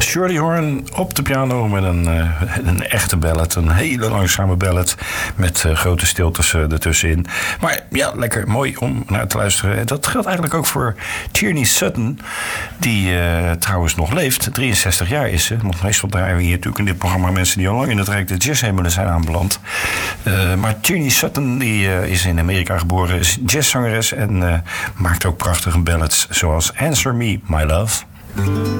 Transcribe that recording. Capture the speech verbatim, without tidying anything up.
Shirley Horn op de piano met een, uh, een echte ballad. Een hele langzame ballad met uh, grote stiltes uh, ertussenin. Maar ja, lekker mooi om naar te luisteren. Dat geldt eigenlijk ook voor Tierney Sutton, die uh, trouwens nog leeft. drieënzestig jaar is ze. Want meestal draaien we hier natuurlijk in dit programma mensen die al lang in het Rijk der Jazzhemelen zijn aanbeland. Uh, maar Tierney Sutton die, uh, is in Amerika geboren, is jazzzangeres en uh, maakt ook prachtige ballads zoals Answer Me, My Love.